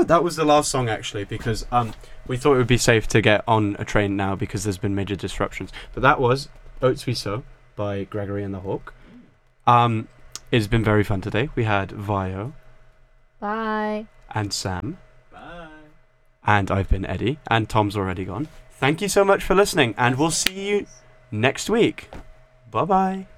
that was the last song actually, because we thought it would be safe to get on a train now because there's been major disruptions. But that was Oats We Sow by Gregory and the Hawk. It's been very fun today. We had Vio. Bye. And Sam. Bye. And I've been Eddie. And Tom's already gone. Thank you so much for listening, and we'll see you next week. Bye-bye.